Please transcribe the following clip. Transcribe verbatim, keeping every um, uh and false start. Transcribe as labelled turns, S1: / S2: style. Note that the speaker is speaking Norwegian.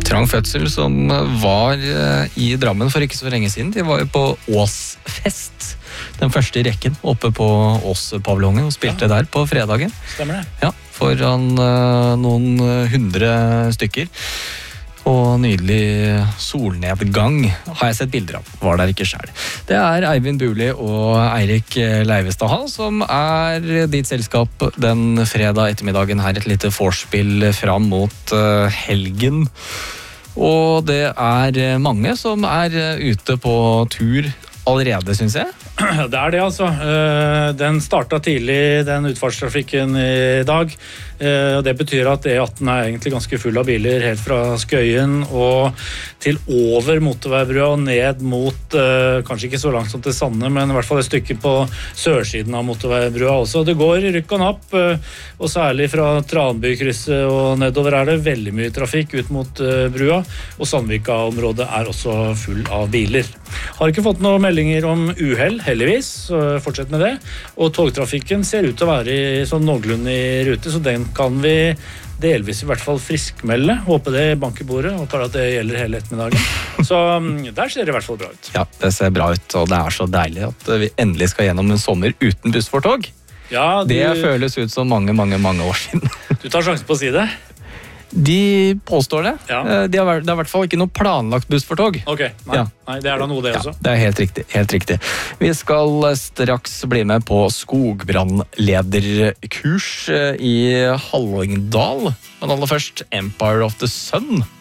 S1: Trang fødsel som var i Drammen for ikke så lenge siden. De var jo på Åsfest, den første rekken oppe på Åspaviljongen og spilte ja. Der på fredagen.
S2: Stemmer det?
S1: Ja, foran uh, noen hundre stykker. Og nydelig solnedgang har jeg sett bilder av. Var der ikke selv. Det er Eivind Buli og Eirik Leivestad som er ditt selskap den fredag ettermiddagen her. Et lite forspill fram mot uh, helgen. Og det er mange som er ute på tur allerede, synes jeg.
S2: Det er det, altså. Den startet tidlig, den utfartstrafikken i dag. Det betyr at E atten er egentlig ganske full av biler, helt fra Skøyen og til over motorveibrua og ned mot, kanskje ikke så langt som til Sande, men i hvert fall et stykke på sørsiden av motorveibrua også. Det går i rykk og napp, og særlig fra Tranbykrysset og nedover er det veldig mye trafikk ut mot brua, og Sandvika-området er også full av biler. Har ikke fått noen meldinger om uheld, heldigvis, så fortsett med det. Og togtrafikken ser ut til å være i, sånn noenlunde i rute, så den kan vi delvis i hvert fall friskmelde. Håper det banker bordet, håper at det gjelder hele ettermiddagen. Så der ser det i hvert fall bra ut.
S1: Ja, det ser bra ut, og det er så deilig at vi endelig skal gjennom en sommer uten buss for tog.
S2: Ja, du...
S1: Det føles ut som mange, mange, mange år siden.
S2: Du tar sjansen på å si det?
S1: De påstår det.
S2: Ja.
S1: De har, det er i hvert fall ikke noe planlagt buss for tog.
S2: Ok, nei,
S1: ja.
S2: nei det er da noe det også.
S1: Ja, det er helt riktig, helt riktig. Vi skal straks bli med på skogbrannlederkurs i Hallingdal. Men aller først Empire of the Sun.